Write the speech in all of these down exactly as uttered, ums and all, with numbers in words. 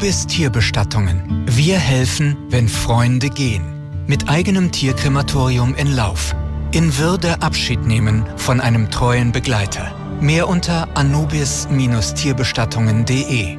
Anubis Tierbestattungen. Wir helfen, wenn Freunde gehen. Mit eigenem Tierkrematorium in Lauf. In Würde Abschied nehmen von einem treuen Begleiter. Mehr unter anubis Tierbestattungen punkt de.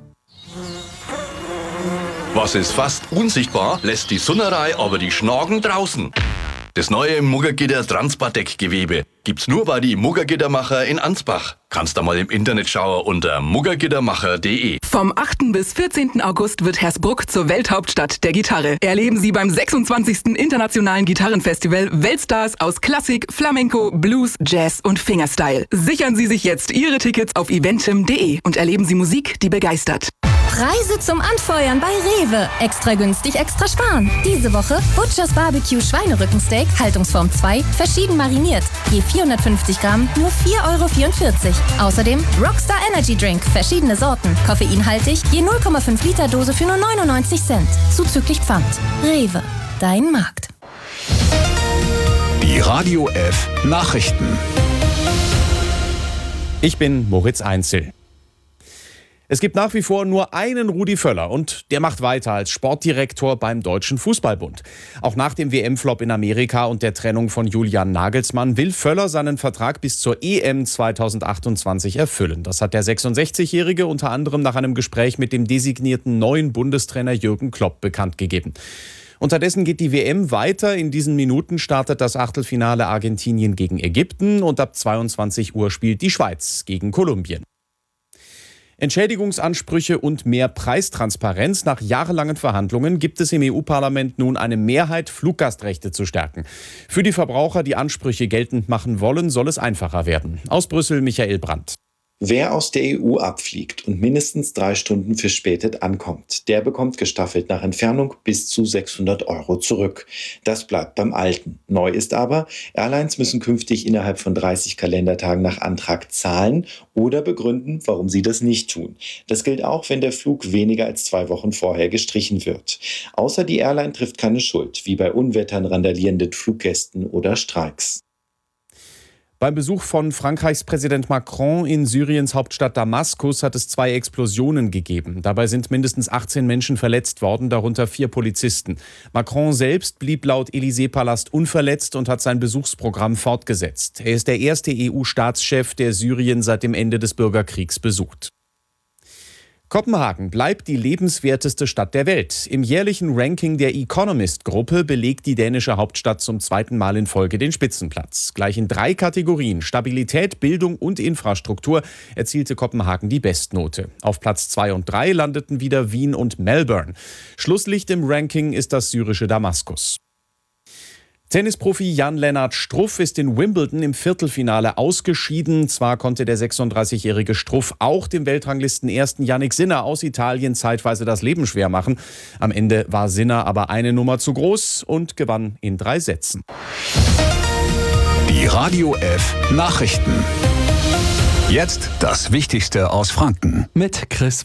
Was ist fast unsichtbar, lässt die Sunnerei aber die Schnagen draußen. Das neue Muggergitter Transpadeck-Gewebe gibt's nur bei die Muggergittermacher in Ansbach. Kannst da mal im Internet schauen unter muggergittermacher punkt de. Vom achten bis vierzehnten August wird Hersbruck zur Welthauptstadt der Gitarre. Erleben Sie beim sechsundzwanzigsten Internationalen Gitarrenfestival Weltstars aus Klassik, Flamenco, Blues, Jazz und Fingerstyle. Sichern Sie sich jetzt Ihre Tickets auf eventim punkt de und erleben Sie Musik, die begeistert. Preise zum Anfeuern bei Rewe. Extra günstig, extra sparen. Diese Woche Butchers Barbecue Schweinerückensteak, Haltungsform zwei, verschieden mariniert. Je vierhundertfünfzig Gramm, nur vier Euro vierundvierzig. Außerdem Rockstar Energy Drink, verschiedene Sorten, koffeinhaltig, je null Komma fünf Liter Dose für nur neunundneunzig Cent. Zuzüglich Pfand. Rewe, dein Markt. Die Radio F Nachrichten. Ich bin Moritz Einzel. Es gibt nach wie vor nur einen Rudi Völler und der macht weiter als Sportdirektor beim Deutschen Fußballbund. Auch nach dem W M-Flop in Amerika und der Trennung von Julian Nagelsmann will Völler seinen Vertrag bis zur E M zweitausendachtundzwanzig erfüllen. Das hat der sechsundsechzigjährige unter anderem nach einem Gespräch mit dem designierten neuen Bundestrainer Jürgen Klopp bekannt gegeben. Unterdessen geht die W M weiter. In diesen Minuten startet das Achtelfinale Argentinien gegen Ägypten und ab zweiundzwanzig Uhr spielt die Schweiz gegen Kolumbien. Entschädigungsansprüche und mehr Preistransparenz. Nach jahrelangen Verhandlungen gibt es im E U-Parlament nun eine Mehrheit, Fluggastrechte zu stärken. Für die Verbraucher, die Ansprüche geltend machen wollen, soll es einfacher werden. Aus Brüssel Michael Brandt. Wer aus der E U abfliegt und mindestens drei Stunden verspätet ankommt, der bekommt gestaffelt nach Entfernung bis zu sechshundert Euro zurück. Das bleibt beim Alten. Neu ist aber, Airlines müssen künftig innerhalb von dreißig Kalendertagen nach Antrag zahlen oder begründen, warum sie das nicht tun. Das gilt auch, wenn der Flug weniger als zwei Wochen vorher gestrichen wird. Außer die Airline trifft keine Schuld, wie bei Unwettern, randalierenden Fluggästen oder Streiks. Beim Besuch von Frankreichs Präsident Macron in Syriens Hauptstadt Damaskus hat es zwei Explosionen gegeben. Dabei sind mindestens achtzehn Menschen verletzt worden, darunter vier Polizisten. Macron selbst blieb laut Élysée-Palast unverletzt und hat sein Besuchsprogramm fortgesetzt. Er ist der erste E U-Staatschef, der Syrien seit dem Ende des Bürgerkriegs besucht. Kopenhagen bleibt die lebenswerteste Stadt der Welt. Im jährlichen Ranking der Economist-Gruppe belegt die dänische Hauptstadt zum zweiten Mal in Folge den Spitzenplatz. Gleich in drei Kategorien, Stabilität, Bildung und Infrastruktur, erzielte Kopenhagen die Bestnote. Auf Platz zwei und drei landeten wieder Wien und Melbourne. Schlusslicht im Ranking ist das syrische Damaskus. Tennisprofi Jan-Lennart Struff ist in Wimbledon im Viertelfinale ausgeschieden. Zwar konnte der sechsunddreißigjährige Struff auch dem Weltranglistenersten Jannik Sinner aus Italien zeitweise das Leben schwer machen. Am Ende war Sinner aber eine Nummer zu groß und gewann in drei Sätzen. Die Radio F Nachrichten. Jetzt das Wichtigste aus Franken. Mit Chris